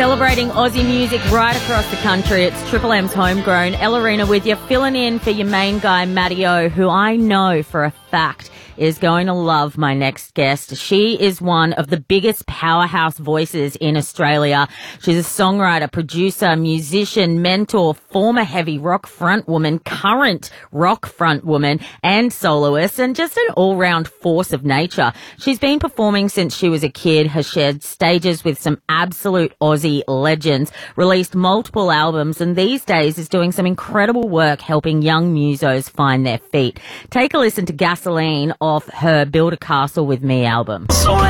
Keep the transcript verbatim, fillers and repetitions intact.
Celebrating Aussie music right across the country. It's Triple M's Homegrown. Ellerina with you, filling in for your main guy, Matty O, who I know for a fact is going to love my next guest. She is one of the biggest powerhouse voices in Australia. She's a songwriter, producer, musician, mentor, former heavy rock frontwoman, current rock frontwoman, and soloist, and just an all-round force of nature. She's been performing since she was a kid, has shared stages with some absolute Aussie legends, released multiple albums, and these days is doing some incredible work helping young musos find their feet. Take a listen to Gasoline off her Build a Castle with Me album. So